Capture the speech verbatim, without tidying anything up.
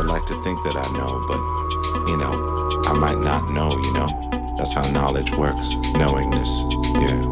would like to think that I know, but, you know, I might not know, you know? That's how knowledge works, knowingness, yeah.